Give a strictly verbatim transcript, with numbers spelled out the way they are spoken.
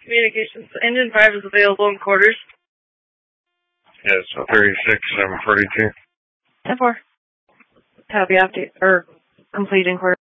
Communications. Engine five is available in quarters. Yes, thirty-six, seven forty-two. ten four. Copy, after, or complete in quarters.